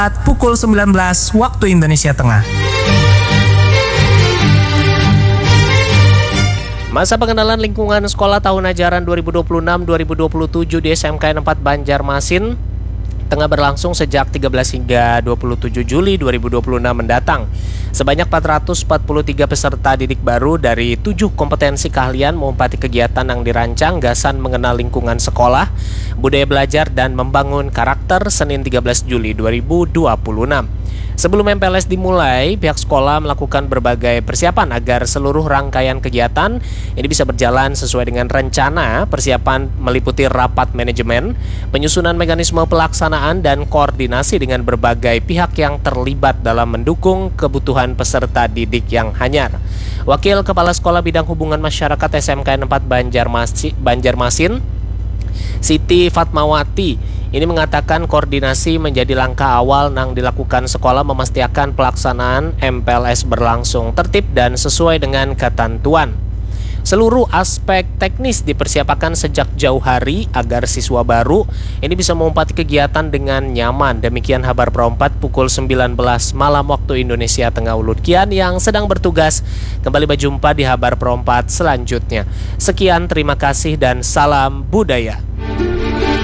pukul 19 waktu Indonesia Tengah. Masa pengenalan lingkungan sekolah tahun ajaran 2026-2027 di SMKN 4 Banjarmasin tengah berlangsung sejak 13 hingga 27 Juli 2026 mendatang. Sebanyak 443 peserta didik baru dari 7 kompetensi keahlian mengumpati kegiatan yang dirancang Gasan Mengenal Lingkungan Sekolah, Budaya Belajar dan Membangun Karakter Senin 13 Juli 2026. Sebelum MPLS dimulai, pihak sekolah melakukan berbagai persiapan agar seluruh rangkaian kegiatan ini bisa berjalan sesuai dengan rencana. Persiapan meliputi rapat manajemen, penyusunan mekanisme pelaksanaan, dan koordinasi dengan berbagai pihak yang terlibat dalam mendukung kebutuhan peserta didik yang hanyar. Wakil Kepala Sekolah Bidang Hubungan Masyarakat SMKN 4 Banjarmasin, Siti Fatmawati, ini mengatakan koordinasi menjadi langkah awal yang dilakukan sekolah memastikan pelaksanaan MPLS berlangsung tertib dan sesuai dengan ketentuan. Seluruh aspek teknis dipersiapkan sejak jauh hari agar siswa baru ini bisa mengumpati kegiatan dengan nyaman. Demikian Habar Pro 4 pukul 19 malam waktu Indonesia Tengah. Ulut Kian yang sedang bertugas kembali berjumpa di Habar Pro 4 selanjutnya. Sekian, terima kasih dan salam budaya.